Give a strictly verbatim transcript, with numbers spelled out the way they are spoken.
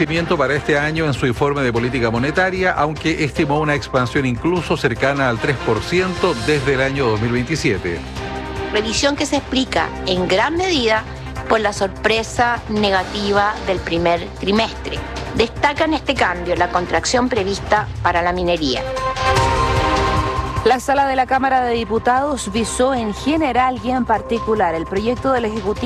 crecimiento para este año en su informe de política monetaria, aunque estimó una expansión incluso cercana al tres por ciento desde el año dos mil veintisiete. Revisión que se explica en gran medida por la sorpresa negativa del primer trimestre. Destaca en este cambio la contracción prevista para la minería. La sala de la Cámara de Diputados visó en general y en particular el proyecto del Ejecutivo